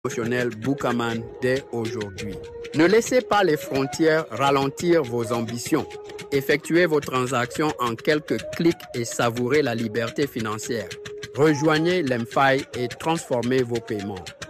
promotionnel Bookaman dès aujourd'hui. Ne laissez pas les frontières ralentir vos ambitions. Effectuez vos transactions en quelques clics et savourez la liberté financière. Rejoignez l'Emfai et transformez vos paiements.